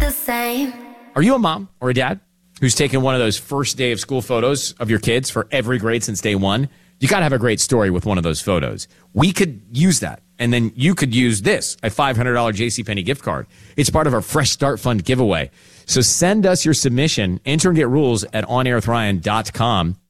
the same. Are you a mom or a dad who's taken one of those first day of school photos of your kids for every grade since day one? You got to have a great story with one of those photos. We could use that. And then you could use this, a $500 JCPenney gift card. It's part of our Fresh Start Fund giveaway. So send us your submission, enter and get rules at onairwithryan.com.